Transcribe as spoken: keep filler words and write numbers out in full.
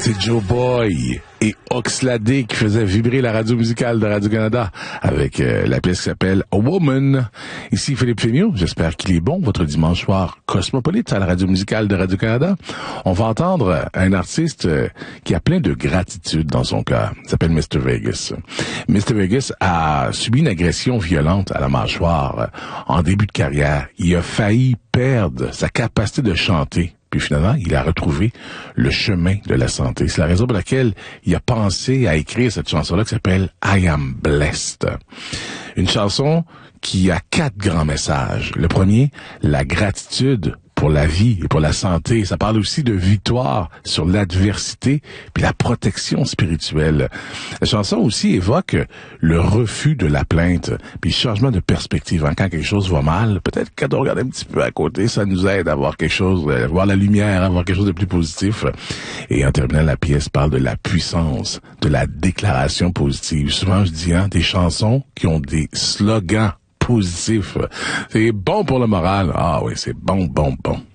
C'est Joe Boy et Oxlade qui faisaient vibrer la radio musicale de Radio-Canada avec euh, la pièce qui s'appelle A Woman. Ici Philippe Fémiot, j'espère qu'il est bon votre dimanche soir cosmopolite à la radio musicale de Radio-Canada. On va entendre un artiste euh, qui a plein de gratitude dans son cœur. Il s'appelle mister Vegas. mister Vegas a subi une agression violente à la mâchoire euh, en début de carrière. Il a failli perdre sa capacité de chanter. Puis finalement, il a retrouvé le chemin de la santé. C'est la raison pour laquelle il a pensé à écrire cette chanson-là qui s'appelle I Am Blessed. Une chanson qui a quatre grands messages. Le premier, la gratitude pour la vie et pour la santé. Ça parle aussi de victoire sur l'adversité puis la protection spirituelle. La chanson aussi évoque le refus de la plainte puis le changement de perspective. Hein, quand quelque chose va mal, peut-être quand on regarde un petit peu à côté, ça nous aide à voir quelque chose, à voir la lumière, à voir quelque chose de plus positif. Et en terminant, la pièce parle de la puissance de la déclaration positive. Souvent, je dis, hein, des chansons qui ont des slogans positif. C'est bon pour le moral. Ah oui, c'est bon, bon, bon.